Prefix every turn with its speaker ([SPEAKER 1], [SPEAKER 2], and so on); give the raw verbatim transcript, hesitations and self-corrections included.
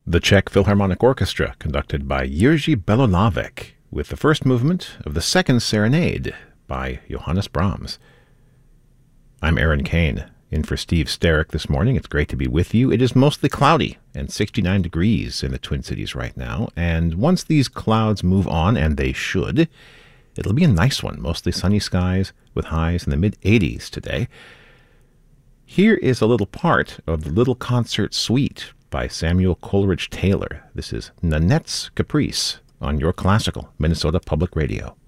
[SPEAKER 1] The Czech Philharmonic Orchestra, conducted by Jiří Belohlávek, with the first movement of the Second Serenade by Johannes Brahms. I'm Aaron Kane, in for Steve Sterrick this morning. It's great to be with you. It is mostly cloudy and sixty-nine degrees in the Twin Cities right now, and once these clouds move on, and they should, it'll be a nice one. Mostly sunny skies with highs in the mid eighties today. Here is a little part of the Little Concert Suite by Samuel Coleridge Taylor. This is Nanette's Caprice on Your Classical Minnesota Public Radio.